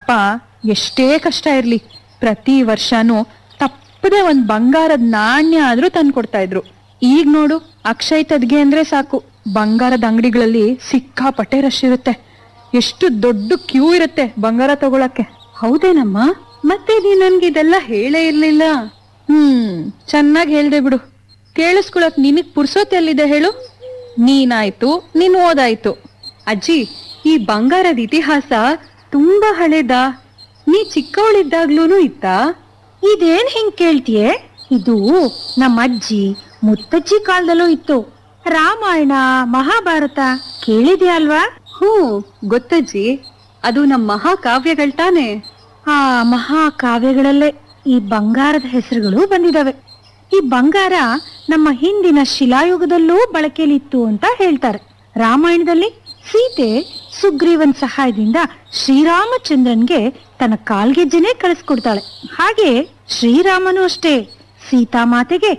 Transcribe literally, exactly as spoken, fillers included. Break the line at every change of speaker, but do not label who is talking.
ನಮ್ಮಪ್ಪ ಎಷ್ಟೇ ಕಷ್ಟ ಇರ್ಲಿ ಪ್ರತಿ ವರ್ಷನೂ ತಪ್ಪದೆ ಒಂದ್ ಬಂಗಾರದ ನಾಣ್ಯ ಆದ್ರೂ ತಂದು ಕೊಡ್ತಾ ಇದ್ರು. ಈಗ ನೋಡು, ಅಕ್ಷಯ್ ತದ್ಗೆ ಅಂದ್ರೆ ಸಾಕು, ಬಂಗಾರದ ಅಂಗಡಿಗಳಲ್ಲಿ ಸಿಕ್ಕಾಪಟ್ಟೆ ರಶ್ ಇರುತ್ತೆ. ಎಷ್ಟು ದೊಡ್ಡ ಕ್ಯೂ ಇರುತ್ತೆ ಬಂಗಾರ ತಗೊಳಕ್ಕೆ.
ಹೌದೇನಮ್ಮ? ಮತ್ತೆ ನೀನ್ ನನ್ಗೆ ಇದೆಲ್ಲ ಹೇಳೇ ಇರ್ಲಿಲ್ಲ.
ಹ್ಮ್ ಚೆನ್ನಾಗಿ ಹೇಳ್ದೆ ಬಿಡು. ಕೇಳಿಸ್ಕೊಳಕ್ ನಿನಗ್ ಪುರ್ಸೋತ್ ಎಲ್ಲಿದೆ ಹೇಳು? ನೀನಾಯ್ತು, ನೀನ್ ಓದಾಯ್ತು.
ಅಜ್ಜಿ, ಈ ಬಂಗಾರದ ಇತಿಹಾಸ ತುಂಬಾ ಹಳೇದ. ನೀ ಚಿಕ್ಕವಳಿದ್ದಾಗ್ಲೂನು ಇತ್ತಾ? ಇದೇನ್ ಹಿಂಗ್ ಕೇಳ್ತೀಯೆ? ಇದು ನಮ್ಮ ಅಜ್ಜಿ ಮುತ್ತಜ್ಜಿ ಕಾಲದಲ್ಲೂ ಇತ್ತು. ರಾಮಾಯಣ ಮಹಾಭಾರತ ಕೇಳಿದ್ಯಾ ಅಲ್ವಾ? ಹ್ಮ್ ಗೊತ್ತಜ್ಜಿ, ಅದು ನಮ್ಮ ಮಹಾಕಾವ್ಯಗಳು ತಾನೆ. ಆ ಮಹಾಕಾವ್ಯಗಳಲ್ಲೇ ಈ ಬಂಗಾರದ ಹೆಸರುಗಳು ಬಂದಿದಾವೆ. ಈ ಬಂಗಾರ ನಮ್ಮ ಹಿಂದಿನ ಶಿಲಾಯುಗದಲ್ಲೂ ಬಳಕೆಯಲ್ಲಿತ್ತು ಅಂತ ಹೇಳ್ತಾರೆ. ರಾಮಾಯಣದಲ್ಲಿ ಸೀತೆ ಸುಗ್ರೀವನ್ ಸಹಾಯದಿಂದ ಶ್ರೀರಾಮಚಂದ್ರನ್ಗೆ ತನ್ನ ಕಾಲ್ಗೆಜ್ಜೆನೆ ಕಳಿಸ್ಕೊಡ್ತಾಳೆ. ಹಾಗೆ ಶ್ರೀರಾಮನು ಅಷ್ಟೇ ಸೀತಾಮಾತೆಗೆ